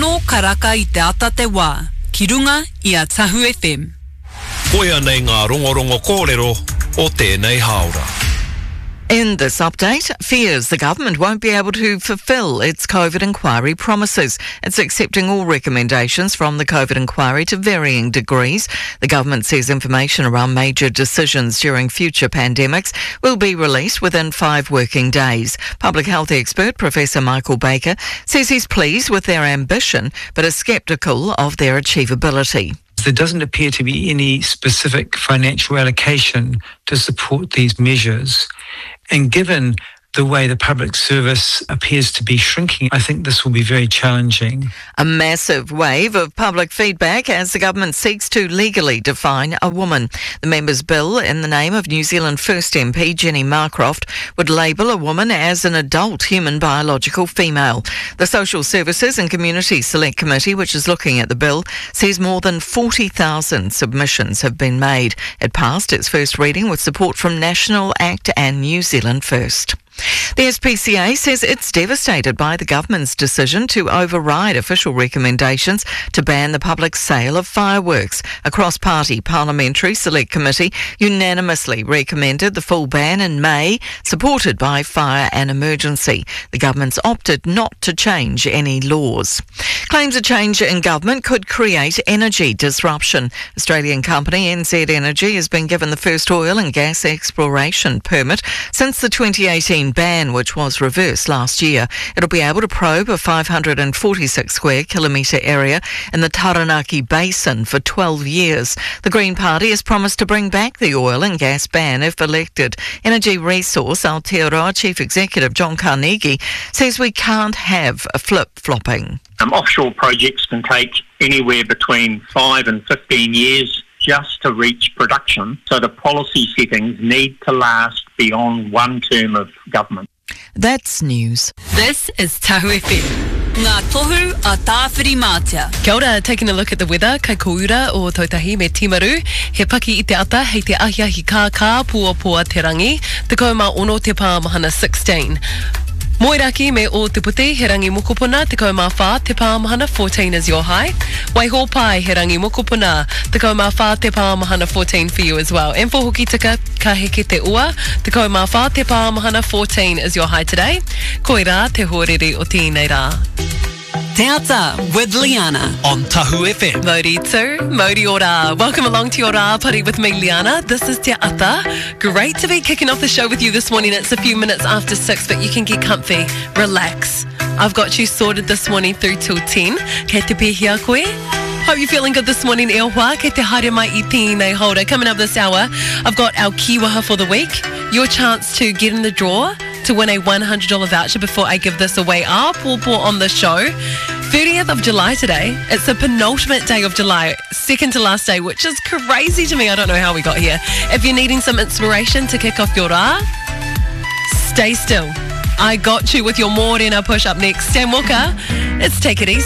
Tono karaka I te ata te wā, ki runga I a Tahu FM. Koia nei ngā rongorongo kōrero o tēnei haora. In this update, fears the government won't be able to fulfil its COVID inquiry promises. It's accepting all recommendations from the COVID inquiry to varying degrees. The government says information around major decisions during future pandemics will be released within 5 working days. Public health expert Professor Michael Baker says he's pleased with their ambition but is sceptical of their achievability. There doesn't appear to be any specific financial allocation to support these measures. And given the way the public service appears to be shrinking, I think this will be very challenging. A massive wave of public feedback as the government seeks to legally define a woman. The members' bill in the name of New Zealand First MP Jenny Marcroft would label a woman as an adult human biological female. The Social Services and Community Select Committee, which is looking at the bill, says more than 40,000 submissions have been made. It passed its first reading with support from National ACT and New Zealand First. The SPCA says it's devastated by the government's decision to override official recommendations to ban the public sale of fireworks. A cross-party parliamentary select committee unanimously recommended the full ban in May, supported by Fire and Emergency. The government's opted not to change any laws. Claims a change in government could create energy disruption. Australian company NZ Energy has been given the first oil and gas exploration permit since the 2018 ban, which was reversed last year. It'll be able to probe a 546 square kilometre area in the Taranaki Basin for 12 years. The Green Party has promised to bring back the oil and gas ban if elected. Energy Resource Aotearoa Chief Executive John Carnegie says we can't have a flip-flopping. Offshore projects can take anywhere between 5 and 15 years just to reach production, so the policy settings need to last beyond one term of government. That's news. This is Tahu FM. Ngā tohu a tāwhiri mātia. Kia ora, taking a look at the weather, kai koura o Tautahi me Timaru. He paki I te ata, hei te ahiahi kā pua te rangi. Te kauma ono te pā mahana 16. Moiraki me o te puti, he rangi mokopuna, te kauma whā, te pā mahana 14 is your high. Waiho pai, he rangi mokopuna, te kauma whā, te pā mahana 14 for you as well. And for hoki tika, ka heke te ua, te kauma whā, te pā mahana 14 is your high today. Koira, te hōrere o tēnei rā. Te ata with Liana. On Tahu FM. Mauri tū, mauri ora. Welcome along to your rā pari with me, Liana. This is Te Ata. Great to be kicking off the show with you this morning. It's a few minutes after 6, but you can get comfy, relax. I've got you sorted this morning through till 10. Kei te pēhia koe. Hope you're feeling good this morning, e hoa. Kei te haere mai I tēnei haura. Coming up this hour, I've got our kiwaha for the week. Your chance to get in the draw to win a $100 voucher before I give this away. Pōpō on the show. 30th of July today. It's the penultimate day of July, second to last day, which is crazy to me. I don't know how we got here. If you're needing some inspiration to kick off your rā, stay still. I got you with your Morena push up next. Sam Walker, it's Take It Easy.